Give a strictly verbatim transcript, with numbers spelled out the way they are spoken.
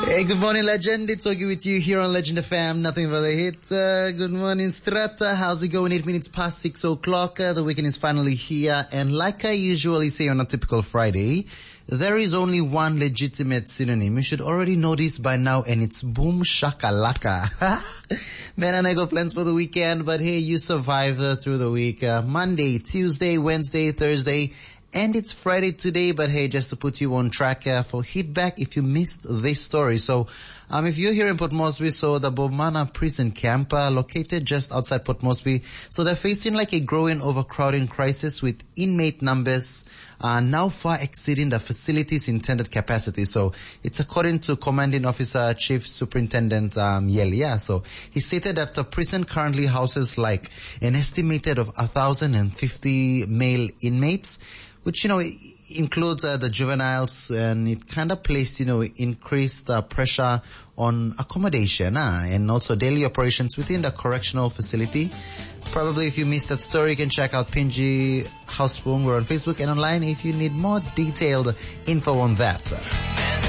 Hey, good morning, Legend. It's Ogie with you here on Legend F M. Nothing but a hit. Uh, good morning, Strata. How's it going? Eight minutes past six o'clock. Uh, the weekend is finally here. And like I usually say on a typical Friday, there is only one legitimate synonym. You should already know this by now, and it's boom shakalaka. Man, and I got plans for the weekend, but hey, you survived uh, through the week. Uh, Monday, Tuesday, Wednesday, Thursday, and it's Friday today, but hey, just to put you on track uh, for hit back if you missed this story. So, um, if you're here in Port Moresby, so the Bomana prison camp, uh, located just outside Port Moresby, so they're facing like a growing overcrowding crisis with inmate numbers uh, now far exceeding the facility's intended capacity. So it's according to Commanding Officer Chief Superintendent um, Yelia. So he stated that the prison currently houses like an estimated of one thousand fifty male inmates, which, you know, includes uh, the juveniles, and it kind of placed, you know, increased uh, pressure on accommodation uh, and also daily operations within the correctional facility. Probably if you missed that story, you can check out Pinji Houseboom. We're on Facebook and online if you need more detailed info on that.